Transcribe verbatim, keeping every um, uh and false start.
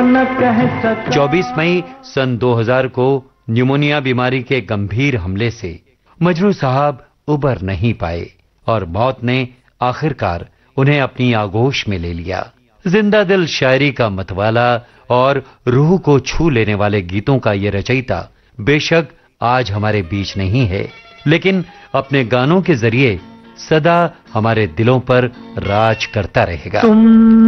न कह सका। चौबीस मई सन दो हज़ार को न्यूमोनिया बीमारी के गंभीर हमले से मजनू साहब उबर नहीं पाए और मौत ने आखिरकार उन्हें अपनी आगोश में ले लिया। जिंदा दिल शायरी का मतवाला और रूह को छू लेने वाले गीतों का ये रचयिता बेशक आज हमारे बीच नहीं है, लेकिन अपने गानों के जरिए सदा हमारे दिलों पर राज करता रहेगा। तुम